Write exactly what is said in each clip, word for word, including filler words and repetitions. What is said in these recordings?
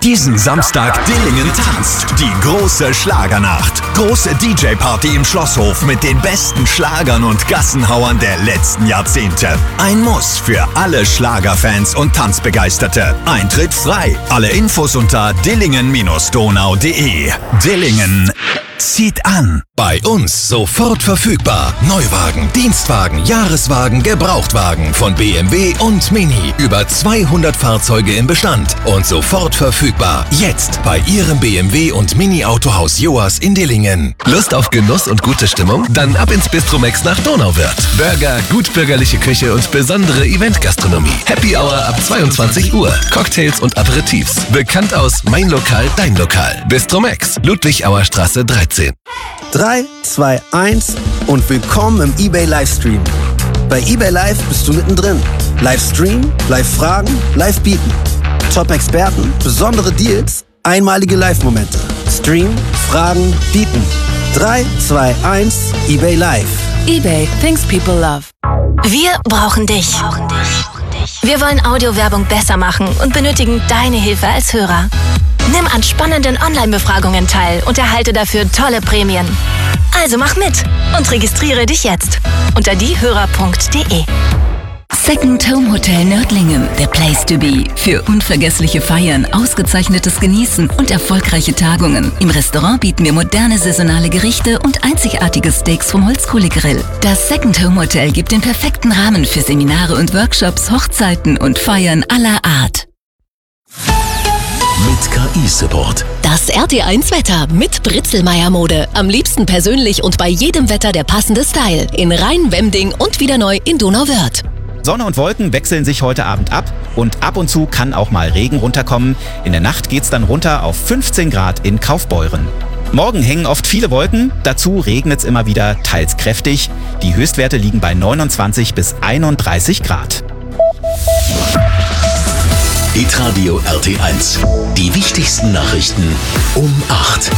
Diesen Samstag Dillingen tanzt. Die große Schlagernacht. Große D J-Party im Schlosshof mit den besten Schlagern und Gassenhauern der letzten Jahrzehnte. Ein Muss für alle Schlagerfans und Tanzbegeisterte. Eintritt frei. Alle Infos unter dillingen Bindestrich donau punkt de. Dillingen zieht an. Bei uns sofort verfügbar. Neuwagen, Dienstwagen, Jahreswagen, Gebrauchtwagen von B M W und Mini. Über zweihundert Fahrzeuge im Bestand und sofort verfügbar. Jetzt bei Ihrem B M W und Mini-Autohaus Joas in Dillingen. Lust auf Genuss und gute Stimmung? Dann ab ins Bistromex nach Donauwörth. Burger, gutbürgerliche Küche und besondere Eventgastronomie. Happy Hour ab zweiundzwanzig Uhr. Cocktails und Aperitifs. Bekannt aus Mein Lokal, Dein Lokal. Bistromex, Ludwig-Auer-Straße dreizehn. drei, zwei, eins und willkommen im eBay Livestream. Bei eBay Live bist du mittendrin. Livestream, Live-Fragen, Live-Bieten. Top-Experten, besondere Deals, einmalige Live-Momente. Stream, Fragen, Bieten. drei, zwei, eins, eBay Live. eBay, things people love. Wir brauchen dich. Wir wollen Audiowerbung besser machen und benötigen deine Hilfe als Hörer. Nimm an spannenden Online-Befragungen teil und erhalte dafür tolle Prämien. Also mach mit und registriere dich jetzt unter diehörer punkt de. Second Home Hotel Nördlingen, the place to be. Für unvergessliche Feiern, ausgezeichnetes Genießen und erfolgreiche Tagungen. Im Restaurant bieten wir moderne saisonale Gerichte und einzigartige Steaks vom Holzkohlegrill. Das Second Home Hotel gibt den perfekten Rahmen für Seminare und Workshops, Hochzeiten und Feiern aller Art. Mit K I-Support. Das R T eins Wetter mit Britzelmeier Mode. Am liebsten persönlich und bei jedem Wetter der passende Style. In Rhein, Wemding und wieder neu in Donauwörth. Sonne und Wolken wechseln sich heute Abend ab und ab und zu kann auch mal Regen runterkommen. In der Nacht geht's dann runter auf fünfzehn Grad in Kaufbeuren. Morgen hängen oft viele Wolken, dazu regnet's immer wieder, teils kräftig. Die Höchstwerte liegen bei neunundzwanzig bis einunddreißig Grad. Hitradio R T eins. Die wichtigsten Nachrichten um acht.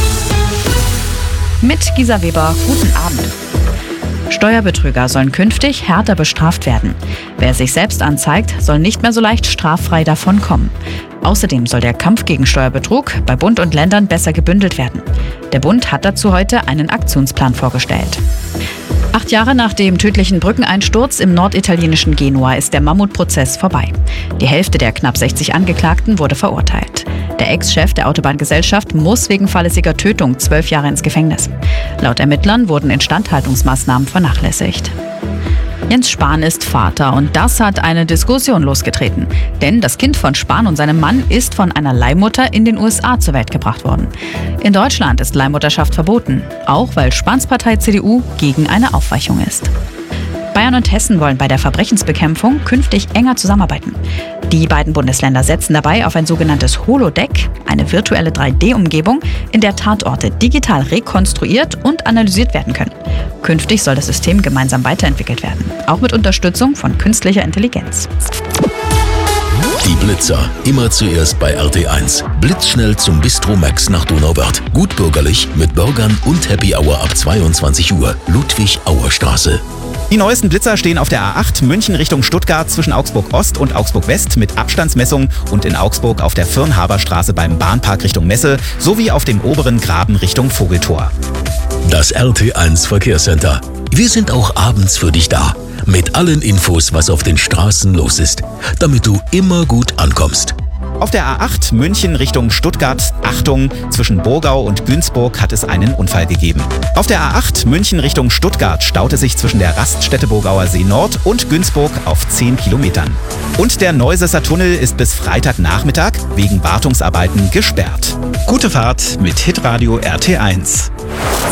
Mit Gisa Weber, guten Abend. Steuerbetrüger sollen künftig härter bestraft werden. Wer sich selbst anzeigt, soll nicht mehr so leicht straffrei davonkommen. Außerdem soll der Kampf gegen Steuerbetrug bei Bund und Ländern besser gebündelt werden. Der Bund hat dazu heute einen Aktionsplan vorgestellt. Acht Jahre nach dem tödlichen Brückeneinsturz im norditalienischen Genua ist der Mammutprozess vorbei. Die Hälfte der knapp sechzig Angeklagten wurde verurteilt. Der Ex-Chef der Autobahngesellschaft muss wegen fahrlässiger Tötung zwölf Jahre ins Gefängnis. Laut Ermittlern wurden Instandhaltungsmaßnahmen vernachlässigt. Jens Spahn ist Vater und das hat eine Diskussion losgetreten. Denn das Kind von Spahn und seinem Mann ist von einer Leihmutter in den U S A zur Welt gebracht worden. In Deutschland ist Leihmutterschaft verboten, auch weil Spahns Partei C D U gegen eine Aufweichung ist. Bayern und Hessen wollen bei der Verbrechensbekämpfung künftig enger zusammenarbeiten. Die beiden Bundesländer setzen dabei auf ein sogenanntes Holodeck, eine virtuelle drei D Umgebung, in der Tatorte digital rekonstruiert und analysiert werden können. Künftig soll das System gemeinsam weiterentwickelt werden, auch mit Unterstützung von künstlicher Intelligenz. Die Blitzer. Immer zuerst bei R T eins. Blitzschnell zum Bistromex nach Donauwörth. Gutbürgerlich mit Burgern und Happy Hour ab zweiundzwanzig Uhr. Ludwig-Auer-Straße. Die neuesten Blitzer stehen auf der A acht München Richtung Stuttgart zwischen Augsburg Ost und Augsburg West mit Abstandsmessung und in Augsburg auf der Firnhaberstraße beim Bahnpark Richtung Messe sowie auf dem oberen Graben Richtung Vogeltor. Das R T eins Verkehrscenter. Wir sind auch abends für dich da. Mit allen Infos, was auf den Straßen los ist, damit du immer gut ankommst. Auf der A acht München Richtung Stuttgart, Achtung, zwischen Burgau und Günzburg hat es einen Unfall gegeben. Auf der A acht München Richtung Stuttgart staute sich zwischen der Raststätte Burgauer See Nord und Günzburg auf zehn Kilometern. Und der Neusesser Tunnel ist bis Freitagnachmittag wegen Wartungsarbeiten gesperrt. Gute Fahrt mit Hitradio R T eins.